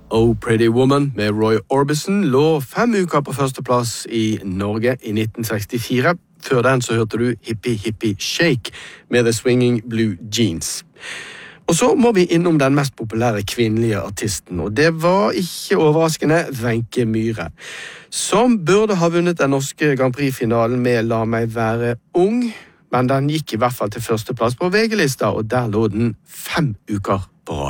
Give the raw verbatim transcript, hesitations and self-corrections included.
Oh Pretty Woman med Roy Orbison lå fem uker på førsteplass i Norge i nitten sekstifire. Før den så hørte du Hippie Hippie Shake med The Swinging Blue Jeans. Og så må vi innom den mest populære kvinnelige artisten, og det var ikke overraskende Wenche Myhre, som burde ha vunnet den norske Grand Prix-finalen med La meg være ung, men den gikk i hvert fall til førsteplass på V G-lista, og der lå den fem uker på rad.